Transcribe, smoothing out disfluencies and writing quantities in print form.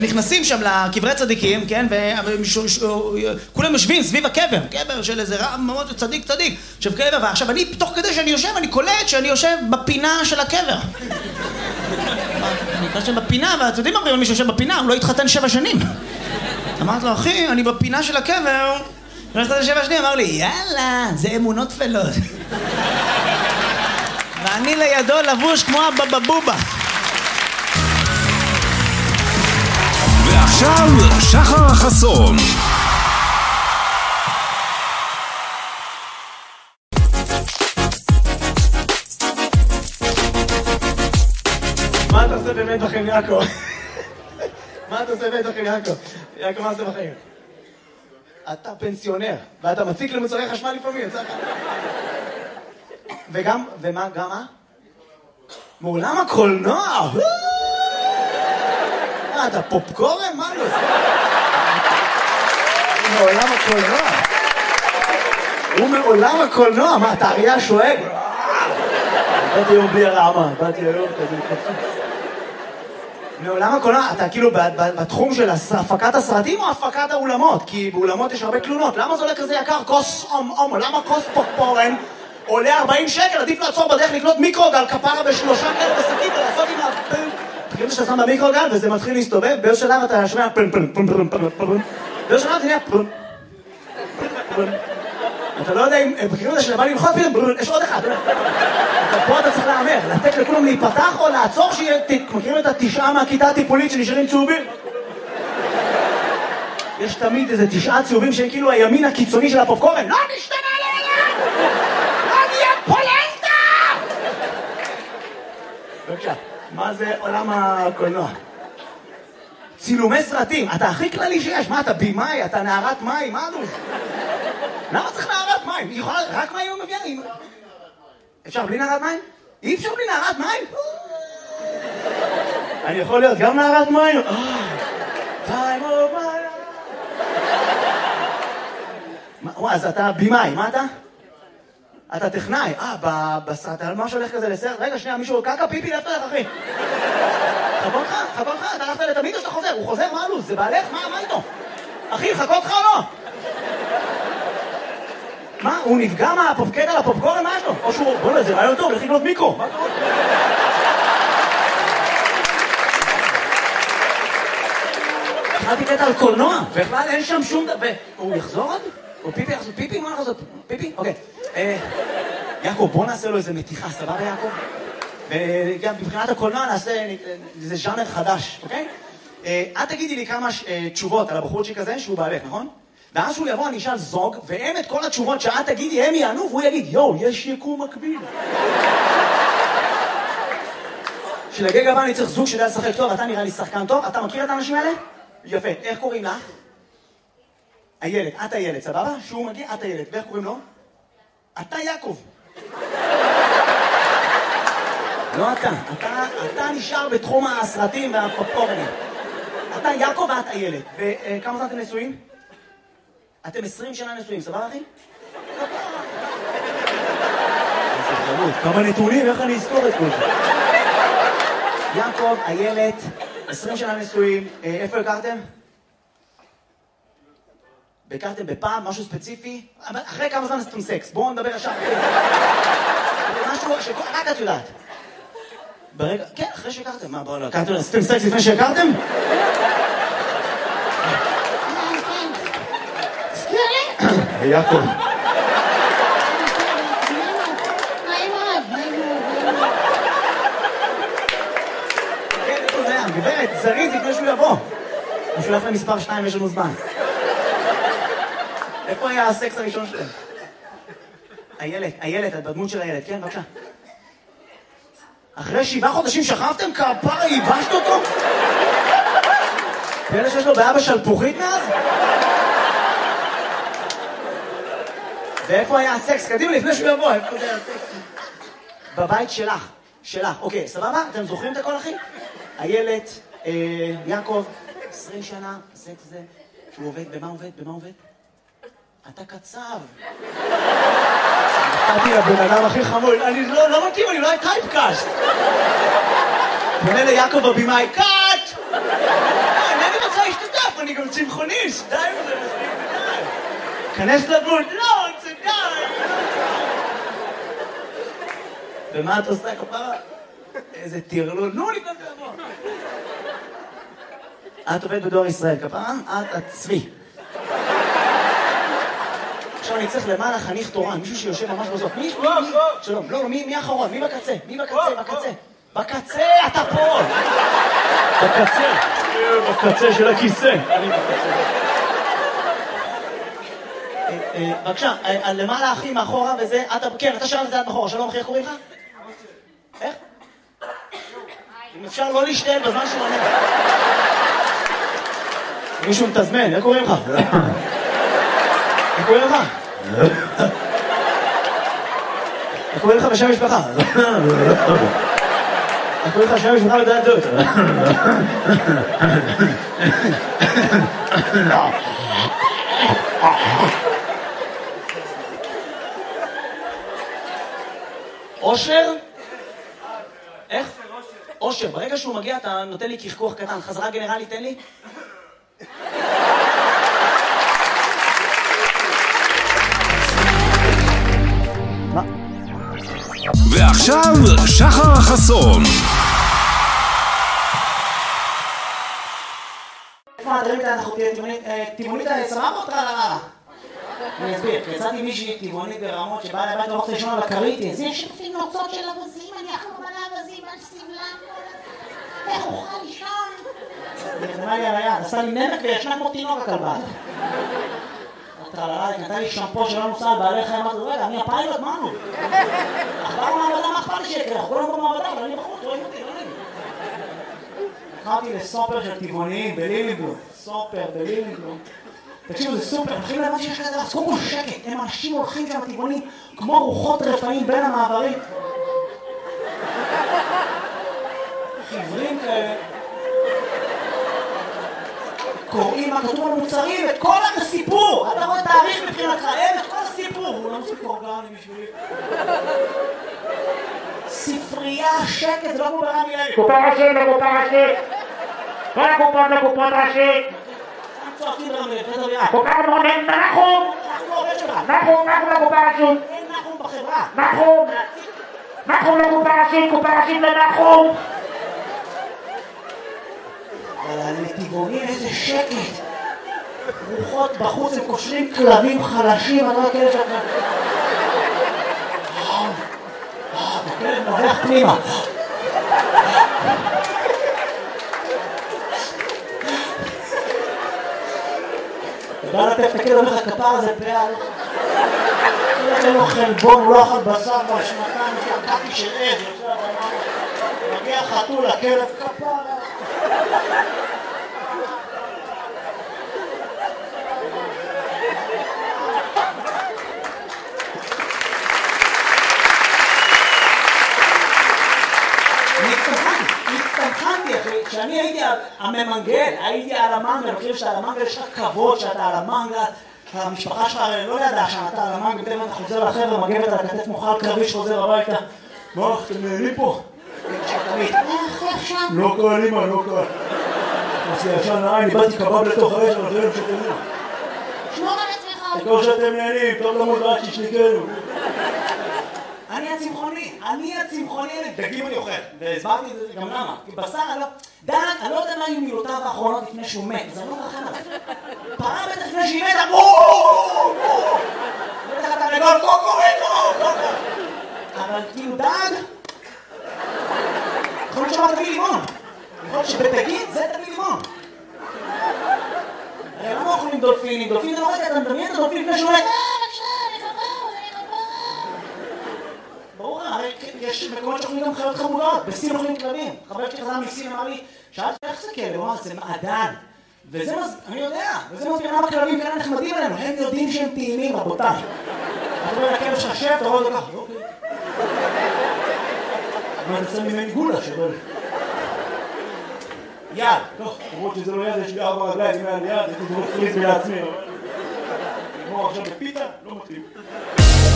נכנסים שם לקברי צדיקים, כן, וכולם יושבים סביב הקבר, קבר של איזה רב מאוד צדיק. עכשיו קבר, ועכשיו אני, תוך כדי שאני יושב, אני קולט שאני יושב בפינה של הקבר. אני יושב בפינה, ואתם יודעים מה, מי שיושב בפינה, הוא לא התחתן 7 שנים. אמרתי לו, אחי, אני בפינה של הקבר, לא התחתן 7 שנים, אמר לי, יאללה, זה אמונות תפלות. ואני לידו לבוש כמו הבבבובה. ועכשיו, שחר חסון. מה אתה עושה באמת בחיים, יעקב? מה אתה עושה באמת בחיים, יעקב? יעקב, מה עושה בחיים? אתה פנסיונר, ואתה מציק למוצרי חשמל לפעמים, וגם, ומה, גם מה? מעולם הקולנוע! אתה פופקורן? מה לא? הוא מעולם הקולנוע. הוא מעולם הקולנוע. מה, אתה אריה שואג? באתי היום בלי הרעמה. באתי היום כזה קצוץ. מעולם הקולנוע, אתה כאילו בתחום של הפקת הסרטים או הפקת האולמות? כי באולמות יש הרבה תלונות. למה זה עולה כזה יקר? כוס למה כוס פופקורן עולה 40 שקל? עדיף לעצור בדרך לקנות מיקרוגל כפרה ב3 כאלה בשקית ולעשות עם הפן. תקראו שאתה שם במיקרוגל וזה מתחיל להסתובב, באיזו שלב אתה שומע פן פן פן פן פן פן פן. באיזו שלב זה נהיה פן פן פן. אתה לא יודע אם, בקריאות הזה שבא ללחוץ פן פן, יש עוד אחד. פה אתה צריך לאמר, לתת לכולם להיפתח או לעצור שיהיה, מכירים את 9 מהכיתה הטיפולית שנשארים צהובים? יש תמיד איזה 9 צהובים שהם כאילו הימין הקיצוני של הפופקורן. לא נשתנה לעולם! לא נהיה פולנטה! בבקשה. מה זה עולם הקולנוע? צילומי סרטים, אתה הכי כללי שיש. מה, אתה בימאי, אתה נערת מים, מה אלוף? למה צריך נערת מים? היא יכולה, רק מים הוא מביאה? אפשר בלי נערת מים? אי אפשר בלי נערת מים? אני יכול להיות גם נערת מים? time of my life. אז אתה בימאי, מה אתה? אתה טכנאי, בסרט, מה שהולך כזה לסרט? רגע, שנייה, מישהו, קקה פיפי, לאפת לך, אחי. חכות לך, אתה הלכת לתמיד או שאתה חוזר? הוא חוזר, מה אלוס? זה בעלך? מה איתו? אחי, חכות לך או לא? מה, הוא נפגע מהקטע לפופקורן, מה יש לו? או שהוא, בוא'נה, זה רעיון טוב, לך לקנות מיקרו. מה קורה? התחלתי קטע על קולנוע, בכלל אין שם שום דבר. הוא יחזור עוד? או פיפי יחזור? פיפי? מה יחזור? פיפי? אוקיי. יעקב, בוא נעשה לו איזה מתיחה, סבבה יעקב? וגם מבחינת הקולנוע נעשה איזה ז'אנר חדש, אוקיי? את תגידי לי כמה תשובות על הבחורצ'יק הזה שהוא בעלך, נכון? ואז שהוא יבוא, אני אשאל זוג, והם את כל התשובות שאת תגידי, הם יענו, והוא יגיד, יואו, יש יקום מקביל. שלגג הבא אני צריך זוג שיודע לשחק טוב, אתה נראה לי שחקן טוב, אתה מכיר את האנשים האלה? יפה, איך קוראים לך? הילד, את הילד, סבבה? שהוא מגיע, את הילד, ואיך קוראים לו? אתה יעקב. לא אתה נשאר בתחום הסרטים והפופקורנים. אתה יעקב ואת הילד. וכמה זמן אתם נשואים? אתם 20 שנה נשואים, סבבה אחי? כמה נתונים, איך אני אזכור את כל זה? יעקב, הילד, 20 שנה נשואים, איפה הכרתם? הכרתם בפעם, משהו ספציפי? אחרי כמה זמן עשיתם סקס? בואו נדבר ישר. משהו שרק את יודעת. ברגע, כן, אחרי שהכרתם. מה, בואו לא, הכרתם, עשיתם סקס לפני שהכרתם? תזכיר לי? יעקב. נעים מאוד. כן, איפה זה היה? גברת, זריז לפני שהוא יבוא. הוא שולח למספר 2, יש לנו זמן. איפה היה הסקס הראשון שלהם? הילד, הדמות של הילד, כן, בבקשה. אחרי 7 חודשים שכבתם? כפרה, ייבשת אותו? פלא שיש לו בעיה בשלפוחית מאז? ואיפה היה הסקס? קדימה, לפני שהוא יבוא, איפה זה היה הסקס? בבית שלך, אוקיי, סבבה? אתם זוכרים את הכל, אחי? הילד, יעקב, 20 שנה, סקס זה, שהוא עובד, במה עובד? אתה קצב. נתתי לבן אדם הכי חמור, אני לא מתאים, אני לא היה טייפקאסט. פונה ליעקב הבימאי, קאט! מכוניש, די וזה מספיק ודי. כנס לדמות, לא, זה די. ומה את עושה כפרה? איזה תירלול, נו לפני תבוא. את עובדת בדואר ישראל, כפרה? את הצבי. עכשיו אני צריך למעלה חניך תורן, מישהו שיושב ממש בסוף. מי? שלום, לא, מי האחרון? מי בקצה? מי בקצה? בקצה, אתה פה! בקצה של הכיסא. אני בקצה. בבקשה, למעלה אחי מאחורה וזה, כן, אתה שאלת את זה עד מאחורה, שלום אחי, איך קוראים לך? איך? אם אפשר לא להשתעל בזמן שהוא עונה. מישהו מתזמן, איך קוראים לך? איך קוראים לך? איך קוראים לך בשם משפחה? איך קוראים לך בשם משפחה לדעת זאת? אושר? איך? אושר. ברגע שהוא מגיע אתה נותן לי קחקוח קטן. חזרה גנרלי, תן לי. ועכשיו שחר חסון. איפה הדברים האלה אנחנו טבעונית סבבה או טרללה? אני אסביר, יצאתי מישהי טבעונית ברמות שבאה לבית ולא רוצה לשמוע על הכרית. זה שופים נוצות של אבזים, אני אחלום על האבזים, על סמלם. איך אוכל לישון? היא נחמה לי על היד, עשה לי נמק וישנה כמו תינוק הכלבה. הטרללה, היא קנתה לי שמפו שלא נוסע על בעלי חיים, אמרתי, רגע, אני הפיילוט, מה נו? אכבר במעבדה, מה אכפת לי שיקרה? אנחנו כולם במעבדה, אבל אני בחוץ, רואים אותי, לא נעים. הלכתי לסופר של טבעוניים בלילינבלום. סופר בלילינבלום. תקשיבו, זה סופר, מתחילים להבן שיש כזה, אז קודם כל שקט, הם אנשים הולכים שם טבעונים כמו רוחות רפאים בין המעברים. חברים כאלה. קוראים מה כתוב על מוצרים, את כל הסיפור. אתה רואה תאריך מבחינתך, אין את כל הסיפור. הוא לא מוסיף אורגני בשבילי. ספרייה, שקט, זה לא כמו ברמי לוי. קופה ראשית לקופה ראשית. כל הקופות לקופות ראשית. צועקים ברמי לוי, חדר ביד. קופה מונן, נחום. אנחנו עובד שלך. נחום לקופה ראשית. אין נחום בחברה. נחום לקופה ראשית, קופה ראשית לנחום. אבל הנתיבונים איזה שקט. רוחות בחוץ, הם קושרים כלבים חלשים, אני לא יודע כאלה שאתה... הכלב נובח פנימה. ובא לטף את הכלב, אומר לך כפר הזה פאה. אין לו חלבון, הוא לא אכל בשר כבר שנתיים, שקעתי של עד. מגיע חתול, הכלב כפר. הצטמחנתי אחי, כשאני הייתי הממנגל, הייתי על המנגל, אני חושב שאתה על המנגל יש לך כבוד שאתה על המנגל, המשפחה שלך לא ידעה שאתה על המנגל, פתאום אתה חוזר לחבר'ה, מגבת על הכתף מוכל קרבי שחוזר הביתה. מה, אתם נהנים פה? איך שם? לא קל אימא, לא קל. עושה ישן לעין, איבדתי קבב לתוך האש, אבל זה לא שתהנים. שמור על עצמך. תקור שאתם נהנים, טוב למוד רק שישניקנו. אני הצמחוני, דגים אני אוכל, והסברתי את זה גם למה, כי בשר אני לא יודע מה היו מילותיו האחרונות לפני שהוא מת, אז אני לא מרחם עליו. פרה בטח לפני שהיא מתה, בטח אתה נגול, קוקוריקו, אבל כאילו דג, יכול להיות שאמר תביא לימון, יכול להיות שבדגים זה תביא לימון. הרי למה אוכלים דולפינים? דולפין זה לא רגע, אתה מדמיין את הדולפין לפני שהוא מת. ברור, הרי יש מקומות שאוכלים גם חיות חמודות, בסין אוכלים כלבים. חבר שלי חזר מסין אמר לי, שאלתי איך זה כלב? הוא אמר, זה מעדן. וזה אני יודע, וזה מסביר למה כלבים כאלה נחמדים עלינו, הם יודעים שהם טעימים, רבותיי. אתה רואה לכלב שלך שב, אתה רואה אותו ככה, אוקיי. אבל זה ממני גולה שבל. יד, טוב, למרות שזה לא יד, יש לי 4 רגליים, אם היה לי יד, הייתי דמות פריז בעצמי. נגמור עכשיו בפיתה, לא מתאים.